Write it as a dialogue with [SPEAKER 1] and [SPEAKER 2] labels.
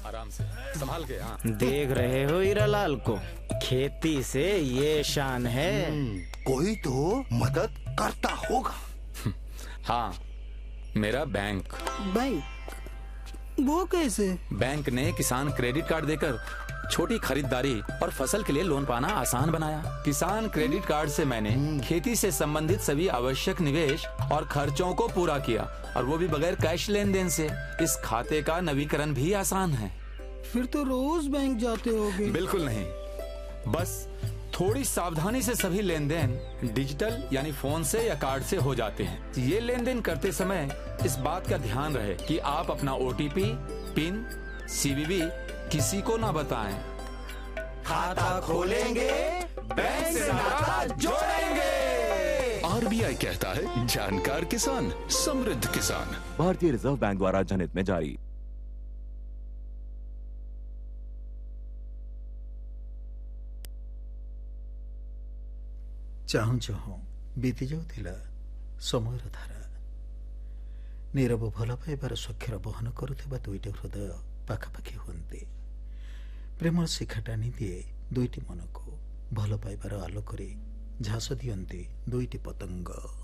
[SPEAKER 1] आराम से संभाल के। हाँ
[SPEAKER 2] देख रहे हो हीरालाल को, खेती से ये शान है।
[SPEAKER 3] कोई तो मदद करता होगा।
[SPEAKER 1] हाँ, मेरा बैंक।
[SPEAKER 4] वो कैसे?
[SPEAKER 1] बैंक ने किसान क्रेडिट कार्ड देकर छोटी खरीदारी और फसल के लिए लोन पाना आसान बनाया। किसान क्रेडिट कार्ड से मैंने खेती से संबंधित सभी आवश्यक निवेश और खर्चों को पूरा किया, और वो भी बगैर कैश लेन देन से। इस खाते का नवीकरण भी आसान है।
[SPEAKER 4] फिर तो रोज बैंक जाते होगे।
[SPEAKER 1] बिल्कुल नहीं, बस थोड़ी सावधानी से सभी लेन देन डिजिटल यानी फोन से या कार्ड से हो जाते हैं। ये लेन देन करते समय इस बात का ध्यान रहे कि आप अपना OTP, पिन, CVV किसी को ना बताएं।
[SPEAKER 2] खाता खोलेंगे, बैंक से नाता जोड़ेंगे।
[SPEAKER 5] RBI कहता है, जानकार किसान समृद्ध किसान।
[SPEAKER 6] भारतीय रिजर्व बैंक द्वारा जनहित में जारी।
[SPEAKER 7] चाहूं चाहूं बीती जाउथिला समयर धारा। नीरव भल पाइबार स्वाक्षर बहन करुथिबा दुईटी हृदय पाखापाखि हुअन्ते। प्रेम शिखा टाणी दिए दुईटी मन को, भल पाइबार आलोकरे झास दियन्ते दुईटी पतंग।